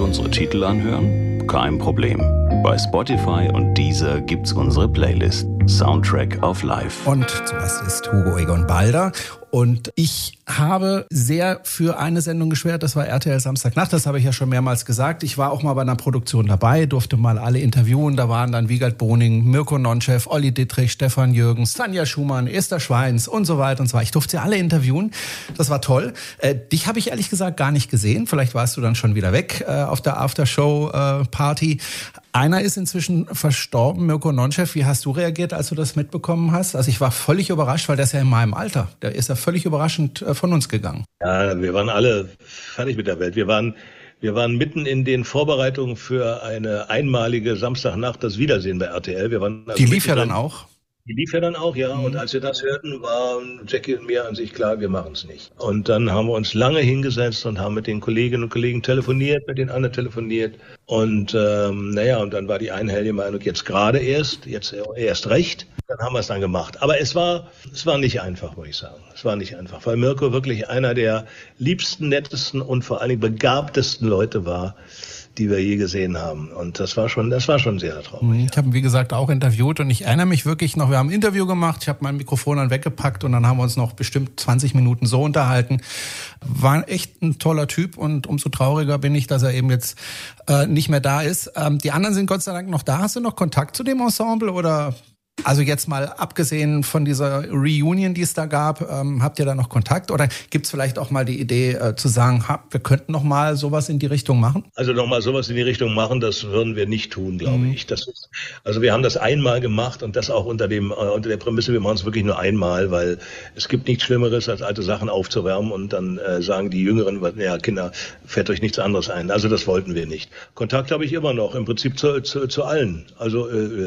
unsere Titel anhören? Kein Problem. Bei Spotify und Deezer gibt's unsere Playlist Soundtrack of Life. Und zuerst ist Hugo Egon Balder. Und ich habe sehr für eine Sendung geschwärmt, das war RTL Samstagnacht, das habe ich ja schon mehrmals gesagt. Ich war auch mal bei einer Produktion dabei, durfte mal alle interviewen. Da waren dann Wiegald Boning, Mirko Nonchev, Olli Dittrich, Stefan Jürgens, Tanja Schumann, Esther Schweins und so weiter und so weiter. Ich durfte sie alle interviewen, das war toll. Dich habe ich ehrlich gesagt gar nicht gesehen, vielleicht warst du dann schon wieder weg auf der Aftershow-Party. Einer ist inzwischen verstorben, Mirko Nonchev. Wie hast du reagiert, als du das mitbekommen hast? Also ich war völlig überrascht, weil der ist ja in meinem Alter. Der ist ja völlig überraschend von uns gegangen. Ja, wir waren alle fertig mit der Welt. Wir waren mitten in den Vorbereitungen für eine einmalige Samstagnacht, das Wiedersehen bei RTL. Die lief ja dann auch. Die lief ja dann auch, ja. Und als wir das hörten, waren Jackie und mir an sich klar, wir machen es nicht. Und dann haben wir uns lange hingesetzt und haben mit den Kolleginnen und Kollegen telefoniert, mit den anderen telefoniert. Und und dann war die einhellige Meinung, jetzt erst recht. Dann haben wir es dann gemacht. Aber es war nicht einfach, muss ich sagen. Es war nicht einfach, weil Mirko wirklich einer der liebsten, nettesten und vor allen Dingen begabtesten Leute war, die wir je gesehen haben. Und das war schon sehr traurig. Ich habe ihn, wie gesagt, auch interviewt und ich erinnere mich wirklich noch, wir haben ein Interview gemacht, ich habe mein Mikrofon dann weggepackt und dann haben wir uns noch bestimmt 20 Minuten so unterhalten. War echt ein toller Typ und umso trauriger bin ich, dass er eben jetzt nicht mehr da ist. Die anderen sind Gott sei Dank noch da. Hast du noch Kontakt zu dem Ensemble oder... Also jetzt mal abgesehen von dieser Reunion, die es da gab, habt ihr da noch Kontakt? Oder gibt es vielleicht auch mal die Idee zu sagen, wir könnten noch mal sowas in die Richtung machen? Also noch mal sowas in die Richtung machen, das würden wir nicht tun, glaube ich. Also wir haben das einmal gemacht und das auch unter der Prämisse, wir machen es wirklich nur einmal, weil es gibt nichts Schlimmeres, als alte Sachen aufzuwärmen und dann sagen die Jüngeren, ja Kinder, fällt euch nichts anderes ein. Also das wollten wir nicht. Kontakt habe ich immer noch, im Prinzip zu allen. Also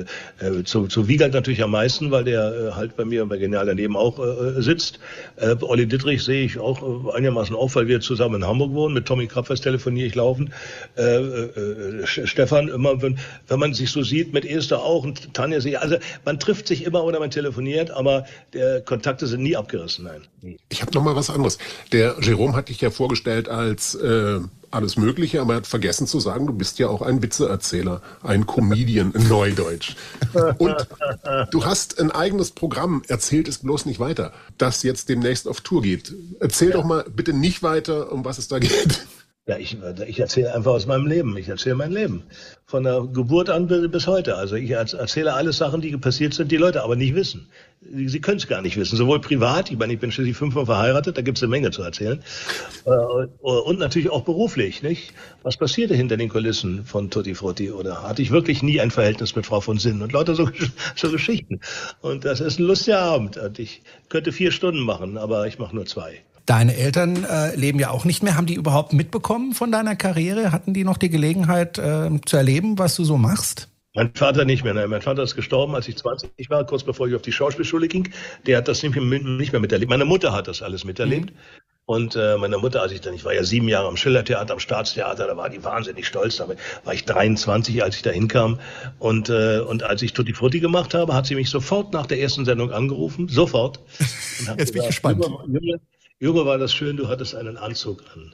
zu Wiegald natürlich am meisten, weil der halt bei mir bei Genial daneben auch sitzt. Olli Dittrich sehe ich auch einigermaßen auf, weil wir zusammen in Hamburg wohnen. Mit Tommy Krapfers telefoniere ich laufend. Stefan, immer wenn man sich so sieht, mit Esther auch und Tanja sehe ich. Also man trifft sich immer oder man telefoniert, aber Kontakte sind nie abgerissen, nein. Ich habe noch mal was anderes. Der Jerome hat dich ja vorgestellt als alles Mögliche, aber er hat vergessen zu sagen, du bist ja auch ein Witzeerzähler, ein Comedian in Neudeutsch. Und du hast ein eigenes Programm, erzählt es bloß nicht weiter, das jetzt demnächst auf Tour geht. Erzähl doch mal bitte nicht weiter, um was es da geht. Ja, ich erzähle einfach aus meinem Leben. Ich erzähle mein Leben. Von der Geburt an bis heute. Also ich erzähle alles Sachen, die passiert sind, die Leute aber nicht wissen. Sie können es gar nicht wissen. Sowohl privat, ich bin schließlich 5-mal verheiratet, da gibt es eine Menge zu erzählen. Und natürlich auch beruflich, nicht? Was passierte hinter den Kulissen von Tutti Frutti? Oder hatte ich wirklich nie ein Verhältnis mit Frau von Sinn? Und lauter so Geschichten. Und das ist ein lustiger Abend. Und ich könnte 4 Stunden machen, aber ich mache nur 2. Deine Eltern leben ja auch nicht mehr. Haben die überhaupt mitbekommen von deiner Karriere? Hatten die noch die Gelegenheit zu erleben, was du so machst? Mein Vater nicht mehr. Nein, mein Vater ist gestorben, als ich 20 war, kurz bevor ich auf die Schauspielschule ging. Der hat das nicht mehr miterlebt. Meine Mutter hat das alles miterlebt. Und meine Mutter, ich war ja 7 Jahre am Schillertheater, am Staatstheater, da war die wahnsinnig stolz. Da war ich 23, als ich da hinkam. Und als ich Tutti Frutti gemacht habe, hat sie mich sofort nach der ersten Sendung angerufen. Sofort. Jetzt bin ich gespannt. Junge, war das schön, du hattest einen Anzug an.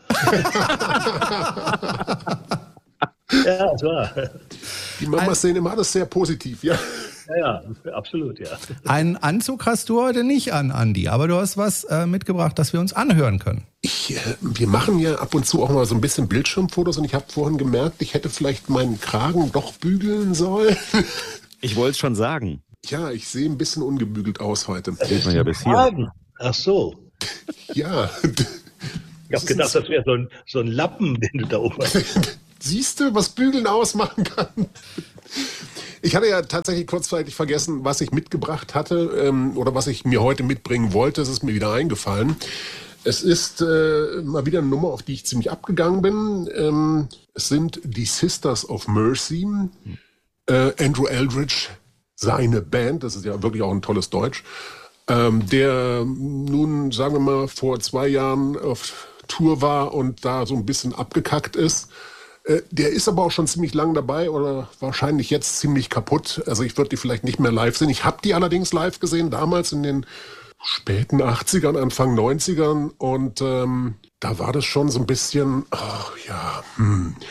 Ja, es war. Die Mamas sehen immer alles sehr positiv, ja. Ja, absolut, ja. Einen Anzug hast du heute nicht an, Andi, aber du hast was mitgebracht, das wir uns anhören können. Wir machen ja ab und zu auch mal so ein bisschen Bildschirmfotos und ich habe vorhin gemerkt, ich hätte vielleicht meinen Kragen doch bügeln sollen. Ich wollte es schon sagen. Ja, ich sehe ein bisschen ungebügelt aus heute. Das sieht man ja bis hier. Ach so. Ja. Ich habe gedacht, das wäre so ein Lappen, den du da oben hast. Siehst du, was Bügeln ausmachen kann? Ich hatte ja tatsächlich kurzzeitig vergessen, was ich mitgebracht hatte oder was ich mir heute mitbringen wollte. Es ist mir wieder eingefallen. Es ist mal wieder eine Nummer, auf die ich ziemlich abgegangen bin. Es sind die Sisters of Mercy. Andrew Eldridge, seine Band, das ist ja wirklich auch ein tolles Deutsch, der nun, sagen wir mal, vor 2 Jahren auf Tour war und da so ein bisschen abgekackt ist. Der ist aber auch schon ziemlich lang dabei oder wahrscheinlich jetzt ziemlich kaputt. Also ich würde die vielleicht nicht mehr live sehen. Ich habe die allerdings live gesehen, damals in den späten 80ern, Anfang 90ern. Und da war das schon so ein bisschen,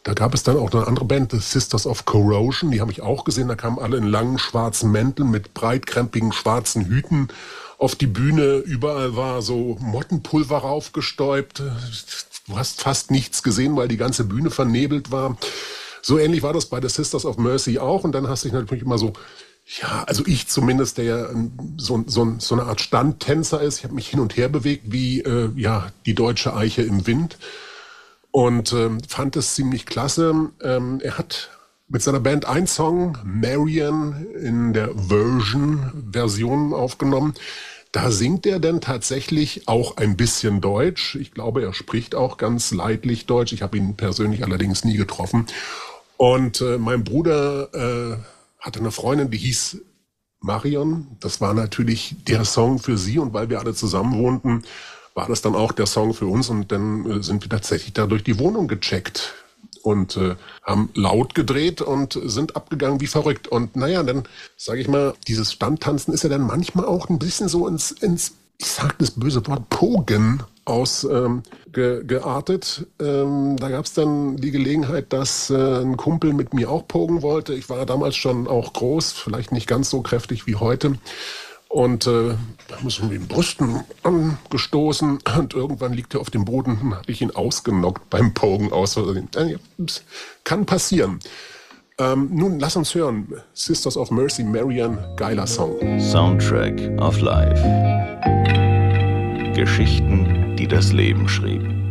Da gab es dann auch eine andere Band, The Sisters of Corrosion, die habe ich auch gesehen. Da kamen alle in langen schwarzen Mänteln mit breitkrempigen schwarzen Hüten auf die Bühne. Überall war so Mottenpulver raufgestäubt. Du hast fast nichts gesehen, weil die ganze Bühne vernebelt war. So ähnlich war das bei The Sisters of Mercy auch. Und dann hast du dich natürlich immer so, ja, also ich zumindest, der ja so eine Art Standtänzer ist. Ich habe mich hin und her bewegt wie die deutsche Eiche im Wind. Und fand es ziemlich klasse. Er hat mit seiner Band einen Song, Marian, in der Version aufgenommen. Da singt er dann tatsächlich auch ein bisschen Deutsch. Ich glaube, er spricht auch ganz leidlich Deutsch. Ich habe ihn persönlich allerdings nie getroffen. Und mein Bruder hatte eine Freundin, die hieß Marion. Das war natürlich der Song für sie. Und weil wir alle zusammen wohnten, war das dann auch der Song für uns. Und dann sind wir tatsächlich da durch die Wohnung gecheckt und haben laut gedreht und sind abgegangen wie verrückt. Und naja, dann sage ich mal, dieses Standtanzen ist ja dann manchmal auch ein bisschen so ins ich sage das böse Wort, Pogen geartet. Da gab es dann die Gelegenheit, dass ein Kumpel mit mir auch pogen wollte. Ich war damals schon auch groß, vielleicht nicht ganz so kräftig wie heute. Und da haben wir so mit den Brüsten angestoßen und irgendwann liegt er auf dem Boden und habe ich ihn ausgenockt beim Pogen aus Versehen. Kann passieren. Nun, lass uns hören. Sisters of Mercy, Marian, geiler Song. Soundtrack of Life. Geschichten, die das Leben schrieb.